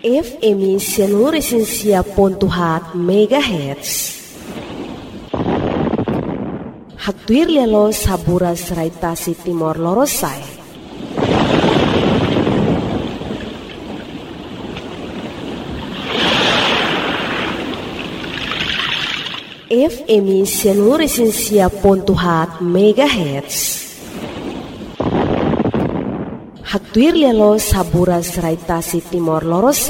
FM Sianuresinsia.hat MHz. Haktuir lelo saburas raitasi Timor Lorosai. FM Sianuresinsia.hat MHz. Haktuir lelo saburas raitasi Timor Lorosai.